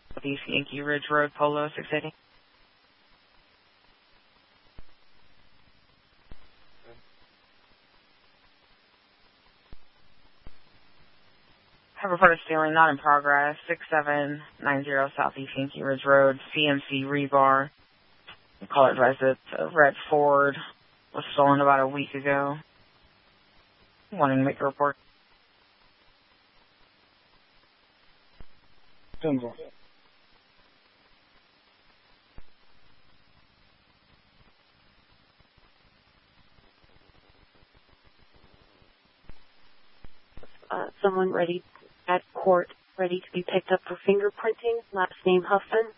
Southeast Yankee Ridge Road, Polo 680. Have reported stealing, not in progress. 6790 Southeast Yankee Ridge Road, CMC rebar. The caller advised that a red Ford was stolen about a week ago. Wanting to make a report. Denver. Someone ready at court, ready to be picked up for fingerprinting. Last name Huffman.